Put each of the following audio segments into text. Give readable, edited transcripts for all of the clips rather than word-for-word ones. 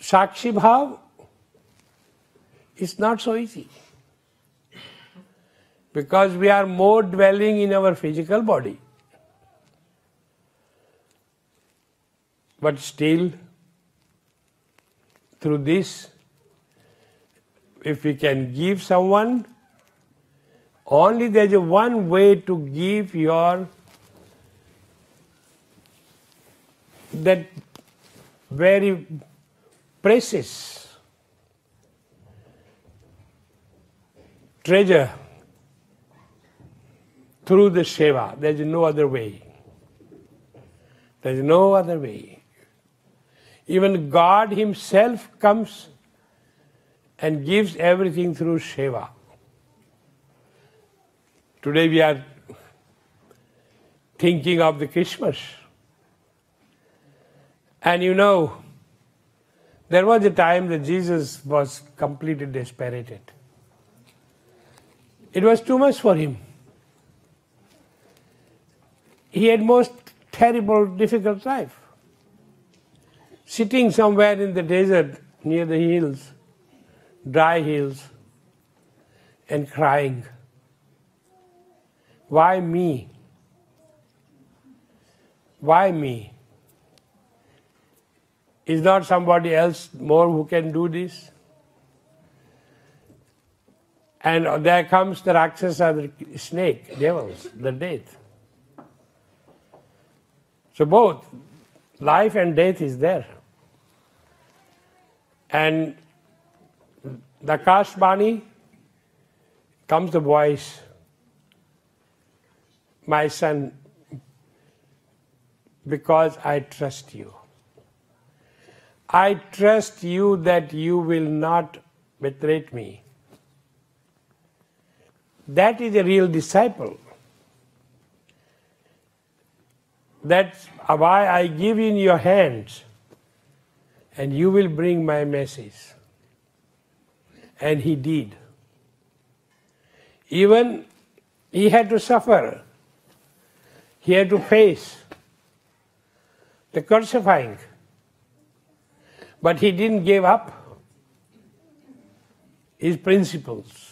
Sakshi Bhav is not so easy. Because we are more dwelling in our physical body. But still, through this, if we can give someone, only there is one way to give your that very precious treasure through the seva. There is no other way. There is no other way. Even God Himself comes and gives everything through seva. Today we are thinking of the Christmas. And you know, there was a time that Jesus was completely desperated. It was too much for Him. He had most terrible, difficult life. Sitting somewhere in the desert near the hills, dry hills, and crying. Why me? Why me? Is not somebody else more who can do this? And there comes the Rakshasa, the snake, devils, the death. So both life and death is there. And the Akashbani comes the voice, my son, because I trust you. I trust you that you will not betray me. That is a real disciple. That's why I give in your hands, and you will bring my message. And he did. Even he had to suffer. He had to face the crucifying. But he didn't give up his principles.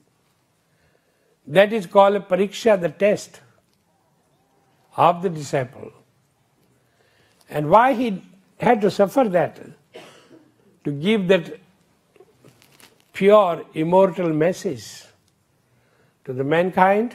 That is called a pariksha, the test of the disciple. And why he had to suffer that? To give that pure, immortal message to the mankind.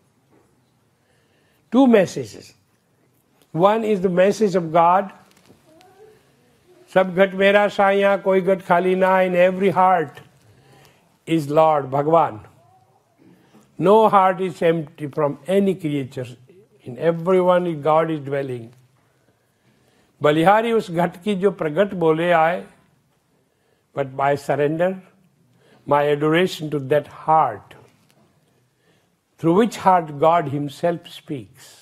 Two messages. One is the message of God. Sab ghat mera saiya, koi ghat khali na. In every heart is Lord, Bhagavan. No heart is empty from any creature. In everyone God is dwelling. Balihari us ghat ki jo pragat bole aaye, but by surrender, my adoration to that heart, through which heart God Himself speaks.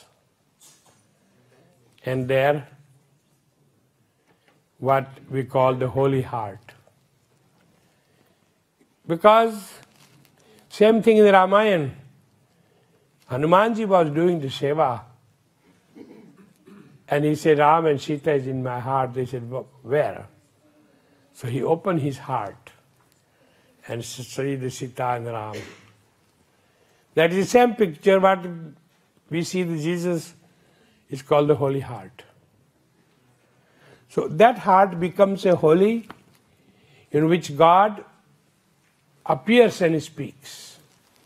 And there, what we call the holy heart. Because same thing in the Ramayana, Hanumanji was doing the seva, and he said, Ram and Sita is in my heart. They said, where? So he opened his heart and saw the Sita and Ram. That is the same picture what we see the Jesus is called the Holy Heart. So that heart becomes a holy in which God appears and speaks.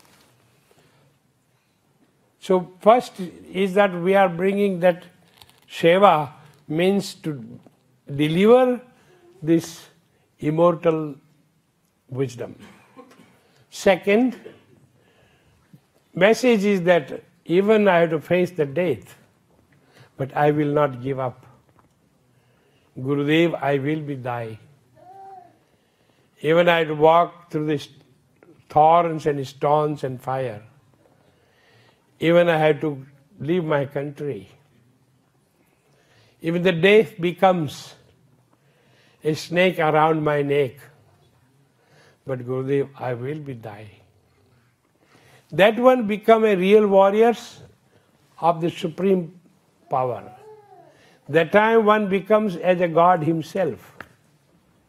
So first is that we are bringing that seva means to deliver this immortal wisdom. Second, message is that even I have to face the death, but I will not give up. Gurudev, I will be thy. Even I had to walk through the thorns and stones and fire. Even I had to leave my country. Even the death becomes a snake around my neck. But Gurudev, I will be thy. That one become a real warrior of the supreme power. That time one becomes as a God himself.